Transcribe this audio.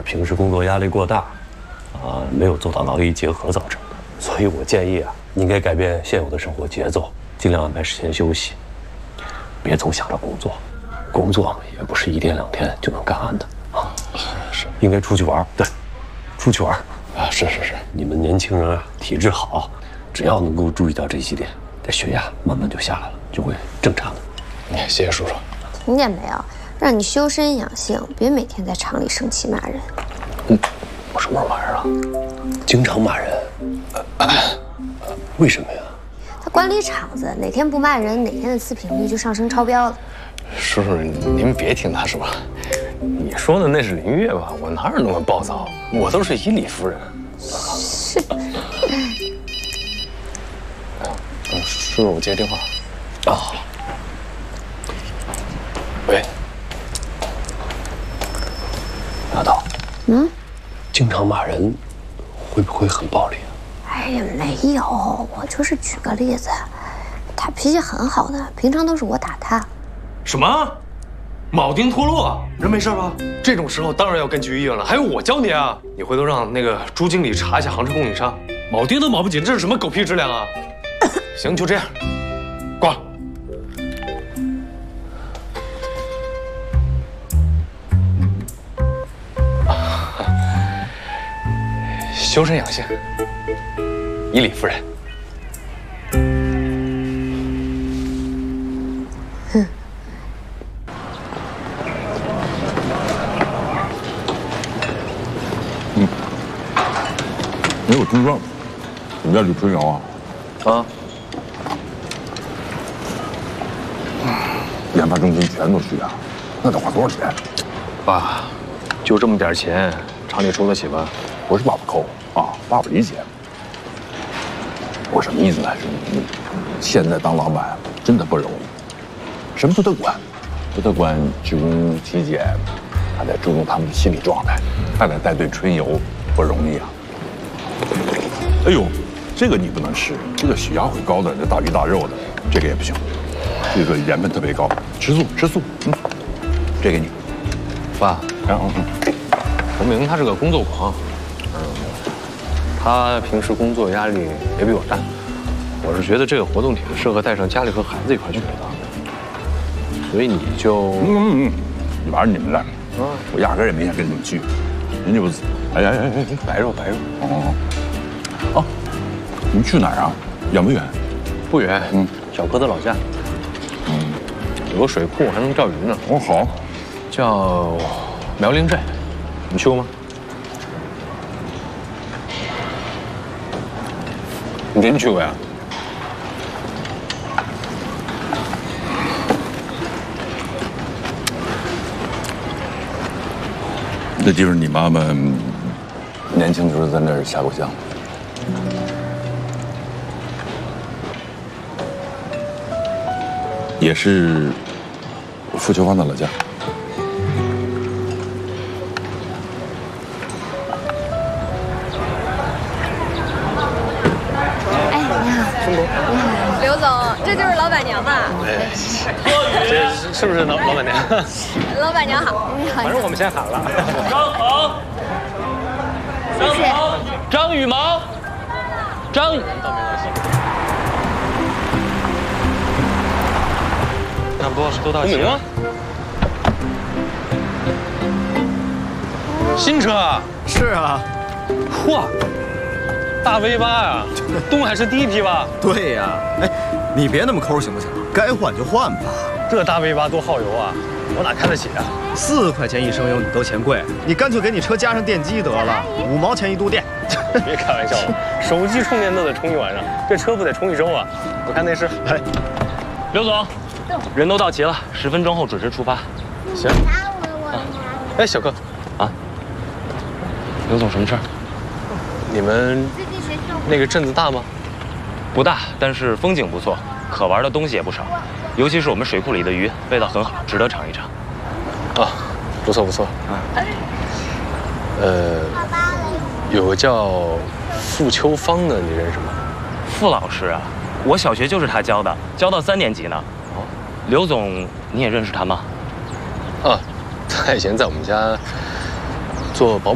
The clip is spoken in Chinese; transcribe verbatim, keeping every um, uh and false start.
平时工作压力过大，啊，没有做到劳逸结合造成的。所以我建议啊，你应该改变现有的生活节奏，尽量安排时间休息，别总想着工作。工作也不是一天两天就能干完的啊。是，应该出去玩。对，出去玩。啊，是是是，你们年轻人啊，体质好，只要能够注意到这几点，这血压慢慢就下来了，就会正常的。哎，谢谢叔叔。 听见没有？让你修身养性，别每天在厂里生气骂人。 嗯，我什么时候骂人了？经常骂人。呃呃呃、为什么呀？ 他管理厂子，哪天不骂人，哪天的次品率就上升超标了。 叔叔，您别听他说，你说的那是林月吧？我哪有那么暴躁？我都是以理服人。 是。 嗯，叔叔，我接电话。啊。喂。 阿道。 嗯。 经常骂人，会不会很暴力啊？ 哎呀，没有，我就是举个例子，他脾气很好的，平常都是我打他。 什么？铆钉脱落，人没事吧？这种时候当然要跟去医院了，还有我教你啊！你回头让那个朱经理查一下航车供应商，铆钉都铆不紧，这是什么狗屁质量啊！行，就这样，挂了。修身养性，以理服人。 哼。 嗯。哎，我听说你们家李春瑶啊， 啊， 研发中心全都需要，那得花多少钱？ 爸，就这么点钱，厂里出得起吧？ 不是爸爸抠啊，爸爸理解。我什么意思呢？是你现在当老板真的不容易，什么都得管，都得管职工体检，还得注重他们的心理状态，还得带队春游，不容易啊。哎呦，这个你不能吃，这个血压会高的，这大鱼大肉的，这个也不行。这个盐分特别高，吃素吃素。嗯，这给你。 爸，然后陈明他是个工作狂。他平时工作压力也比我大，我是觉得这个活动挺适合带上家里和孩子一块去的，所以你就嗯嗯嗯，你玩你们的，啊，我压根也没想跟你们去，人家不是，哎呀哎哎哎， 白肉白肉， 哦哦，你们去哪儿啊？远不远？ 不远， 嗯， 小哥的老家，嗯，有个水库还能钓鱼呢。 哦好， 叫苗林镇，你去过吗？你真去过呀？ 那地方你妈妈年轻的时候在那儿下过乡。也是傅秋芳的老家。 刘总，这就是老板娘吧？ 哎，这是不是老老板娘？ 老板娘好，你好。 反正我们先喊了。张恒， 谢谢。 张羽毛，张羽。那不都到齐了？新车啊？ 是啊。 嚯！大 V 八呀，东海市第一批吧？ 对呀，哎，你别那么抠行不行？该换就换吧。 这大 V 八多耗油啊，我哪开得起啊？ 四块钱一升油你都嫌贵，你干脆给你车加上电机得了，五毛钱一度电。 别开玩笑了，手机充电都得充一晚上，这车不得充一周啊？我看那是。哎，刘总，人都到齐了，十分钟后准时出发。行。啊，哎，小哥，啊，刘总什么事儿？你们那个镇子大吗？不大，但是风景不错，可玩的东西也不少，尤其是我们水库里的鱼，味道很好，值得尝一尝。啊，不错不错。啊。呃，有个叫傅秋芳的，你认识吗？傅老师啊，我小学就是他教的，教到三年级呢。哦，刘总，你也认识他吗？啊，他以前在我们家做保姆。